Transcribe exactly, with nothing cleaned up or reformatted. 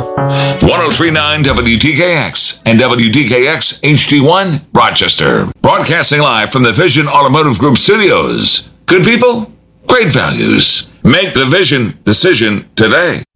ten thirty-nine W D K X and W D K X H D one, Rochester. Broadcasting live from the Vision Automotive Group studios. Good people, great values. Make the Vision decision today.